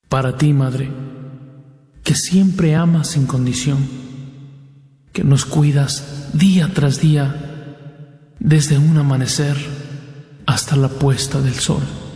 Para ti, Madre, que siempre amas sin condición, que nos cuidas día tras día, desde un amanecer hasta la puesta del sol.